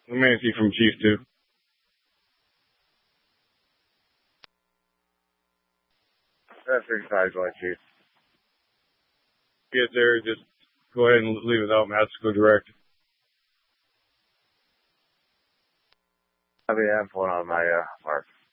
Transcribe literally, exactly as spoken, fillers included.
Mancy from Chief two. That's exercise like Chief. Get there, just go ahead and leave without masks, go direct. I mean, I'm pulling on my uh, mark.